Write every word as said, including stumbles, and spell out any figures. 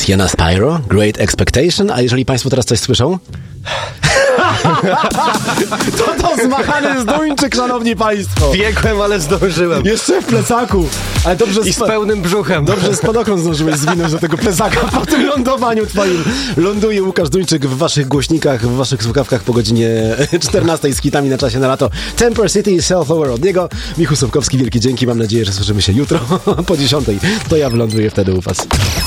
Sienna Spyro, Great Expectation, a jeżeli państwo teraz coś słyszą? To to zmachany z Duńczyk, szanowni państwo. Biegłem, ale zdążyłem. Jeszcze w plecaku. Ale dobrze I z pełnym brzuchem. Dobrze spadochron zdążyłeś zwinąć do tego plecaka po tym lądowaniu twoim. Ląduje Łukasz Duńczyk w waszych głośnikach, w waszych słuchawkach po godzinie czternastej z hitami na czasie na lato. Temper City i Self-Aware od niego. Michu Sobkowski, wielkie dzięki. Mam nadzieję, że słyszymy się jutro po dziesiątej. To ja wyląduję wtedy u was.